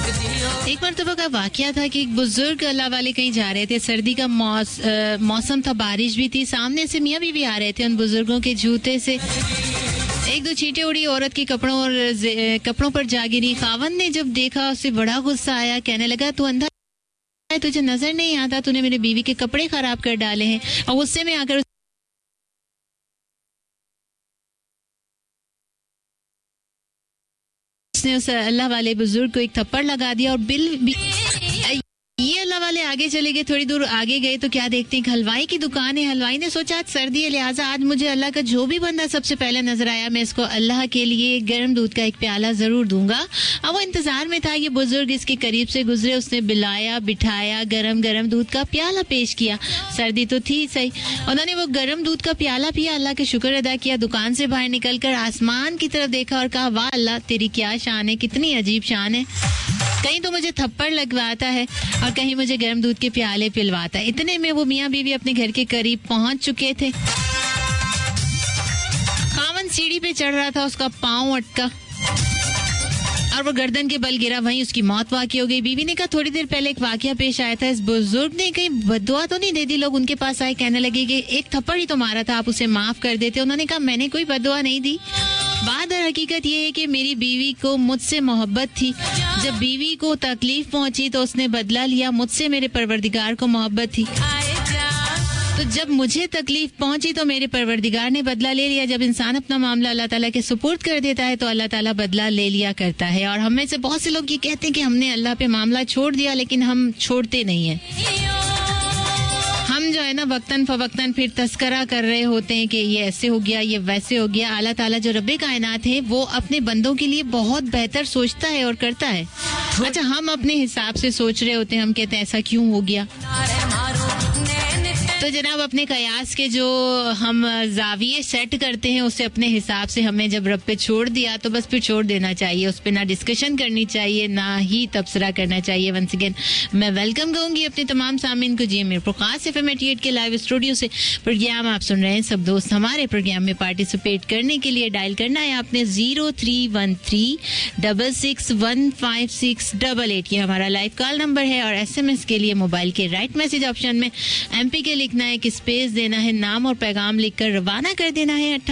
एक मरतबा का वाकया था कि एक बुजुर्ग अल्लाह वाले कहीं जा रहे थे। सर्दी का मौसम था, बारिश भी थी। सामने से मियाँ बीवी आ रहे थे। उन बुजुर्गों के जूते से एक दो छींटे उड़ी, औरत के कपड़ों पर जा गिरी। खावंद ने जब देखा उसे बड़ा गुस्सा आया। कहने लगा, तू अंधा है, तुझे नजर नहीं आता, तूने मेरे बीवी के कपड़े खराब कर डाले हैं। और गुस्से में आकर उसने उस अल्लाह वाले बुजुर्ग को एक थप्पड़ लगा दिया। और बिल भी ये अल्लाह वाले आगे चले गए। थोड़ी दूर आगे गए तो क्या देखते हैं, हलवाई की दुकान है। हलवाई ने सोचा आज सर्दी है, लिहाजा आज मुझे अल्लाह का जो भी बंदा सबसे पहले नजर आया, मैं इसको अल्लाह के लिए गर्म दूध का एक प्याला जरूर दूंगा। अब वो इंतजार में था। ये बुजुर्ग इसके करीब से गुजरे, उसने बिलाया, बिठाया, गरम गरम दूध का प्याला पेश किया। सर्दी तो थी सही, उन्होंने वो गरम दूध का प्याला पिया, अल्लाह का शुक्र अदा किया। दुकान से बाहर निकलकर आसमान की तरफ देखा और कहा, वाह अल्लाह, तेरी क्या शान है, कितनी अजीब शान है। कहीं तो मुझे थप्पड़ लगवाता है और कहीं मुझे गर्म दूध के प्याले पिलवाता है। इतने में वो मियाँ बीवी अपने घर के करीब पहुंच चुके थे। खावंद सीढ़ी पे चढ़ रहा था, उसका पांव अटका और वो गर्दन के बल गिरा। वहीं उसकी मौत वाक़ई हो गई। बीवी ने कहा, थोड़ी देर पहले एक वाकया पेश आया था, इस बुजुर्ग ने कहीं बद्दुआ तो नहीं दे दी। लोग उनके पास आए, कहने लगे कि एक थप्पड़ ही तो मारा था, आप उसे माफ कर देते। उन्होंने कहा, मैंने कोई बद्दुआ नहीं दी। बात हकीकत ये है कि मेरी बीवी को मुझसे मोहब्बत थी। जब बीवी को तकलीफ पहुंची तो उसने बदला लिया। मुझसे मेरे परवरदिगार को मोहब्बत थी, तो जब मुझे तकलीफ पहुंची तो मेरे परवरदिगार ने बदला ले लिया। जब इंसान अपना मामला अल्लाह ताला के सुपुर्द कर देता है तो अल्लाह ताला बदला ले लिया करता है। और हम में से बहुत से लोग ये कहते हैं कि हमने अल्लाह पे मामला छोड़ दिया, लेकिन हम छोड़ते नहीं हैं। हम जो है ना वक्तन फवक्तन फिर तस्करा कर रहे होते हैं कि ये ऐसे हो गया, ये वैसे हो गया। अल्लाह ताला जो रब्बे कायनात है वो अपने बंदों के लिए बहुत बेहतर सोचता है और करता है। अच्छा, हम अपने हिसाब से सोच रहे होते हैं, हम कहते हैं ऐसा क्यों हो गया। तो जनाब अपने कयास के जो हम जाविये सेट करते हैं उससे अपने हिसाब से हमें जब रब पे छोड़ दिया तो बस फिर छोड़ देना चाहिए। उस पर ना डिस्कशन करनी चाहिए, ना ही तबसरा करना चाहिए। वंस अगेन मैं वेलकम कहूंगी अपने तमाम सामीन को। जी मेरे प्रकाश FM 88 के लाइव स्टूडियो से प्रोग्राम आप सुन रहे हैं। सब दोस्त हमारे प्रोग्राम में पार्टिसिपेट करने के लिए डायल करना है आपने 0313661568। ये हमारा लाइव कॉल नंबर है। और SMS के लिए मोबाइल के राइट मैसेज ऑप्शन में MP के लिखना है कि स्पेस देना है, नाम और पैगाम लिखकर रवाना कर देना है।